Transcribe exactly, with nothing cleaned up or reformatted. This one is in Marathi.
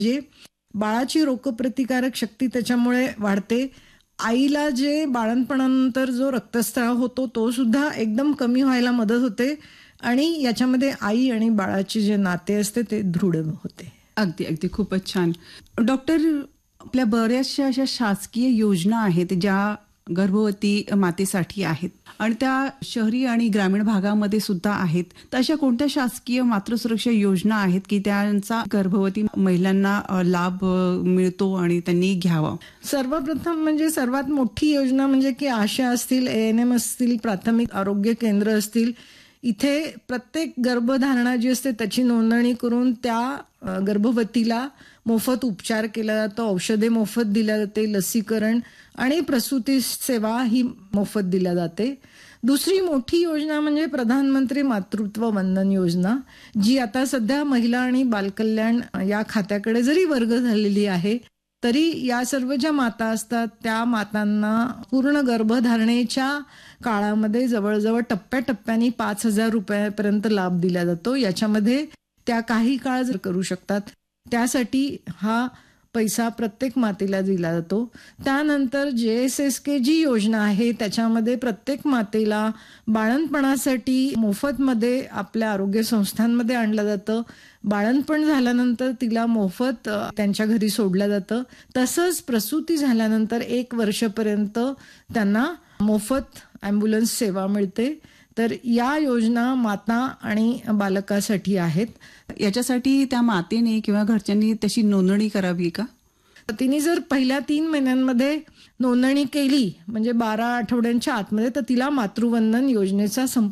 जे बाळाची रोगप्रतिकारक शक्ती त्याच्यामुळे वाढते. आईला जे बाळंतपणानंतर जो रक्तस्राव होतो तो सुद्धा एकदम कमी व्हायला मदत होते आणि याच्यामध्ये आई आणि बाळाचे जे नाते असते ते दृढ होते. अगदी अगदी खूपच छान. डॉक्टर, आपल्या बऱ्याचशा अशा शासकीय योजना आहेत ज्या गर्भवती मातेसाठी आहेत आणि त्या शहरी आणि ग्रामीण भागामध्ये सुद्धा आहेत. तर अशा कोणत्या शासकीय मातृसुरक्षा योजना आहेत की त्यांचा गर्भवती महिलांना लाभ मिळतो आणि त्यांनी घ्यावा? सर्वप्रथम म्हणजे सर्वात मोठी योजना म्हणजे की आशा असतील, ए एन एम असतील, प्राथमिक आरोग्य केंद्र असतील. इथे प्रत्येक गर्भधारणा जी असते त्याची नोंदणी करून त्या गर्भवतीला मोफत उपचार केला जातो, औषधे मोफत दिल्या जाते, लसीकरण आणि प्रसूती सेवा ही मोफत दिल्या जाते. दुसरी मोठी योजना म्हणजे प्रधानमंत्री मातृत्व वंदन योजना, जी आता सध्या महिला आणि बालकल्याण या खात्याकडे जरी वर्ग झालेली आहे तरी या सर्व ज्या माता असतात त्या मातांना पूर्ण गर्भधारणेच्या काळामध्ये जवळजवळ टप्प्याटप्प्याने पाच हजार रुपयापर्यंत लाभ दिला जातो. याच्यामध्ये त्या काही काळ जर करू शकतात त्यासाठी हा पैसा प्रत्येक मातेला दिला जातो. त्यानंतर जे एस एस के जी योजना आहे त्याच्यामध्ये प्रत्येक मातेला बाळंतपणासाठी मोफतमध्ये आपल्या आरोग्य संस्थांमध्ये आणलं जातं. बाळंतपण झाल्यानंतर तिला मोफत त्यांच्या घरी सोडलं जातं. तसंच प्रसूती झाल्यानंतर एक वर्षपर्यंत त्यांना मोफत ॲम्ब्युलन्स सेवा मिळते. तर या योजना माता आणि बालकासाठी आहेत. याच्यासाठी त्या मातेने किंवा घरच्यांनी तशी नोंदणी करावी का? तिने जर पहिल्या तीन महिन्यांमध्ये नोंदणी केली म्हणजे बारा आठवड्यांच्या आतमध्ये तर तिला मातृवंदन योजनेचा